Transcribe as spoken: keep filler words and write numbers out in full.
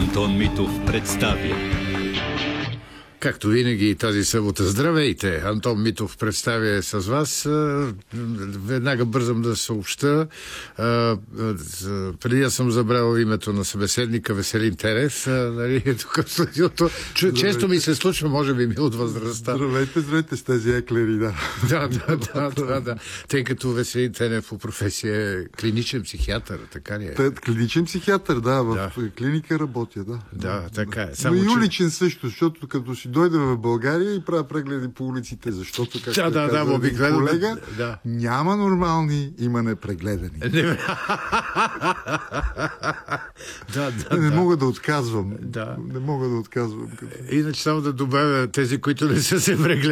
Антон Митов представя. Както винаги тази събота, здравейте! Антон Митов представя с вас. Веднага бързам да съобща. Преди да съм забрал името на събеседника Веселин Терев, нали, тук в студиото. Често ми се случва, може би ми от възрастта. Здравейте, здравейте с тези еклери, да. Да, да, да, да, да. Тъй като Веселин Терев по професия е клиничен психиатър, така ли е? Те, клиничен психиатър, да, в Да. клиника работя, да. Да, така е. Но Само, и че- уличен също, защото като си дойде в България и правя прегледи по улиците, защото, както Да, да, каза да, един обикновено, колега, да. няма нормални, има непрегледани. Да, да, Не да. мога да отказвам. Да. Не мога да отказвам. Като... Иначе само да добавя тези, които не са се прегледали.